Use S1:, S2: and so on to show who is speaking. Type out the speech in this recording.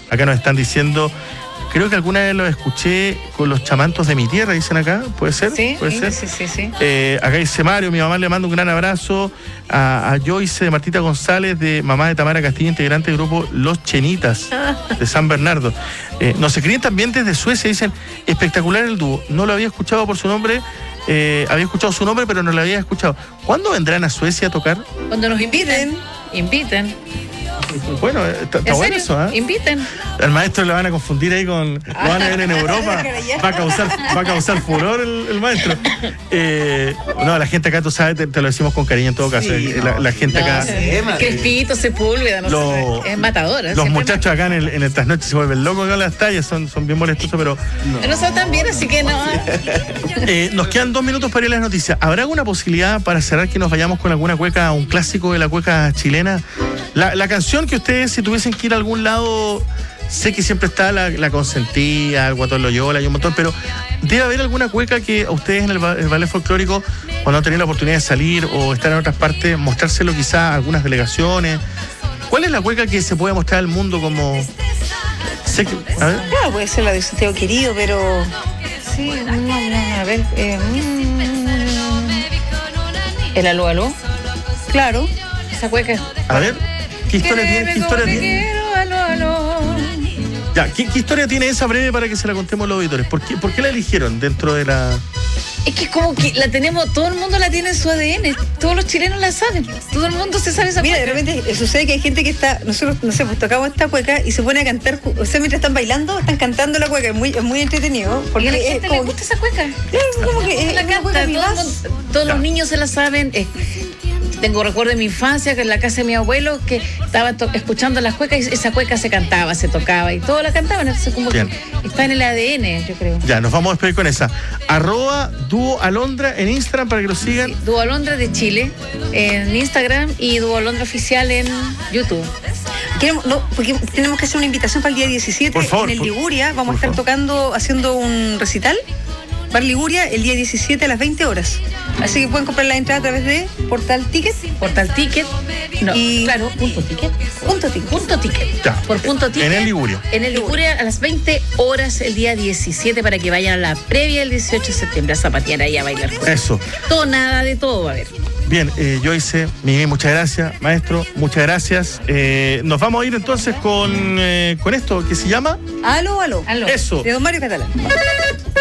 S1: Acá nos están diciendo, creo que alguna vez los escuché con los chamantos de mi tierra, dicen acá, ¿puede ser?
S2: Sí,
S1: ¿Puede ser?
S2: sí.
S1: Acá dice Mario, mi mamá le manda un gran abrazo a Joyce de Martita González, de mamá de Tamara Castillo, integrante del grupo Los Chenitas, de San Bernardo. Nos escriben también desde Suecia, dicen, espectacular el dúo, no lo había escuchado por su nombre, había escuchado su nombre, pero no lo había escuchado. ¿Cuándo vendrán a Suecia a tocar?
S2: Cuando nos inviten.
S1: Bueno, está bueno eso, ¿eh?
S2: Inviten.
S1: Al maestro le van a confundir ahí con... Lo van a ver en Europa. Va a causar furor el maestro. No, la gente acá, tú sabes, te lo decimos con cariño en todo caso.
S3: Sí,
S1: la gente acá...
S2: Crespito, Sepúlveda, no sé. Es matadora.
S1: Los muchachos acá en el trasnoche se vuelven locos con las tallas, son bien molestosos, pero...
S2: No son tan bien, así que no.
S1: Nos quedan 2 minutos para ir a las noticias. ¿Habrá alguna posibilidad para cerrar que nos vayamos con alguna cueca, un clásico de la cueca chilena? La canción que ustedes, si tuviesen que ir a algún lado, sé que siempre está la Consentida, el Guatón Loyola y un montón, pero debe haber alguna cueca que a ustedes en el ballet folclórico, cuando han tenido la oportunidad de salir o estar en otras partes, mostrárselo quizá a algunas delegaciones. ¿Cuál es la cueca que se puede mostrar al mundo como... Sé que, a ver.
S4: Claro, puede ser la de Santiago Querido, pero... Sí, a ver...
S2: ¿El aló, aló?
S4: Claro.
S2: Esa cueca.
S1: A ver, ¿qué historia tiene? Ya, ¿qué historia tiene esa breve para que se la contemos a los auditores? ¿Por qué la eligieron dentro de la...?
S2: Es que como que la tenemos, todo el mundo la tiene en su ADN, todos los chilenos la saben, todo el mundo se sabe esa cueca.
S4: Mira, de repente sucede que hay gente que está, nosotros, no sé, pues tocamos esta cueca y se pone a cantar, o sea, mientras están bailando, están cantando la cueca, es muy entretenido.
S2: Porque
S4: Porque
S2: a la gente le gusta esa cueca.
S4: como que
S2: la canta, todos los niños se la saben. Tengo recuerdo de mi infancia que en la casa de mi abuelo que estaba escuchando las cuecas y esa cueca se cantaba, se tocaba y todos la cantaban, entonces como
S1: Bien.
S2: que está en el ADN, yo creo.
S1: Ya, nos vamos a despedir con esa. @Dúo Alondra en Instagram para que lo sigan.
S2: Sí, Dúo Alondra de Chile en Instagram y Dúo Alondra Oficial en YouTube.
S4: Porque tenemos que hacer una invitación para el día 17
S1: por favor,
S4: en el Liguria, vamos a estar tocando, haciendo un recital. Bar Liguria el día 17 a las 20 horas. Así que pueden comprar la entrada a través de Portal Ticket.
S2: Portal Ticket. No,
S4: y
S2: claro, Punto Ticket.
S4: Punto Ticket.
S1: Ya,
S2: por Punto Ticket.
S1: En el Liguria.
S2: En el Liguria a las 20 horas el día 17 para que vayan a la previa el 18 de septiembre a zapatear ahí a bailar.
S1: Eso.
S2: Todo, nada de todo va a haber.
S1: Bien, Joyce, Miguel, muchas gracias. Maestro, muchas gracias. Nos vamos a ir entonces con esto que se llama...
S4: Aló.
S1: Eso.
S4: De don Mario Catalán.